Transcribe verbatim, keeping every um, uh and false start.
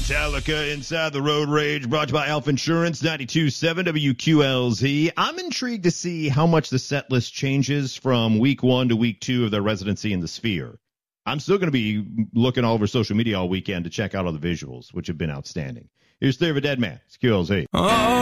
Metallica Inside the Road Rage, brought to you by Alpha Insurance, ninety-two point seven W Q L Z. I'm intrigued to see how much the set list changes from week one to week two of their residency in the Sphere. I'm still going to be looking all over social media all weekend to check out all the visuals, which have been outstanding. Here's Theory of a Dead Man. It's Q L Z. Oh.